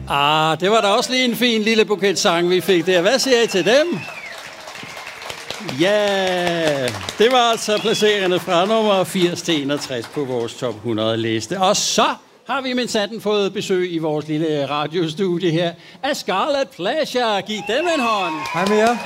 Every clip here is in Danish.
Det var da også lige en fin lille buket sang, vi fik der. Hvad siger I til dem? Ja, det var altså placerende fra nummer 80 til 61 på vores top 100 liste. Og så har vi mindst fået besøg i vores lille radiostudie her af Scarlet Pleasure. Giv dem en hånd. Hej med jer.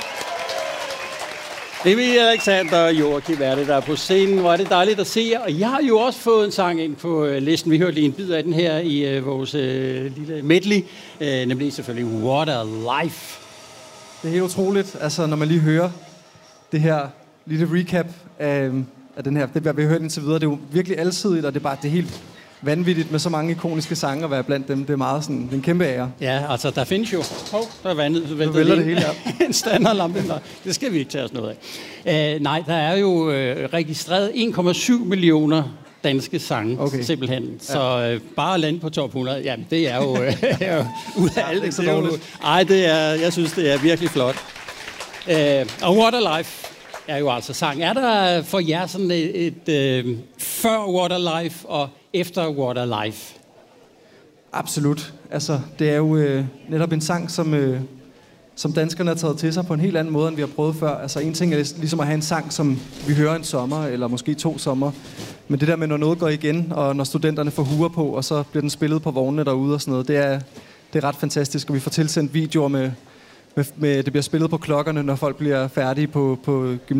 Emil, Alexander og Joachim er det, der er på scenen. Hvor er det dejligt at se jer. Og jeg har jo også fået en sang ind på listen. Vi hørte lige en bid af den her i vores lille medley. Nemlig selvfølgelig What a Life. Det er helt utroligt, altså når man lige hører det her lille recap af den her, det vi har hørt indtil videre. Det er jo virkelig alsidigt, og det er helt vanvittigt med så mange ikoniske sange at være blandt dem. Det er meget sådan en kæmpe ære. Ja, altså der findes jo... der er vandet. Nu vælter det hele her. En standardlampe. Det skal vi ikke tage os noget af. Nej, der er jo registreret 1,7 millioner danske sange, simpelthen. Så bare lande på top 100, jamen det er jo ud af alt. Det er jo, jeg synes, det er virkelig flot. Og What a Life er jo altså sang. Er der for jer sådan et før What a Life og efter What a Life? Absolut. Altså, det er jo netop en sang, som danskerne har taget til sig på en helt anden måde, end vi har prøvet før. Altså, en ting er ligesom at have en sang, som vi hører en sommer, eller måske 2 sommer. Men det der med, når noget går igen, og når studenterne får huer på, og så bliver den spillet på vognene derude og sådan noget, det er ret fantastisk. Og vi får tilsendt videoer med det bliver spillet på klokkerne, når folk bliver færdige på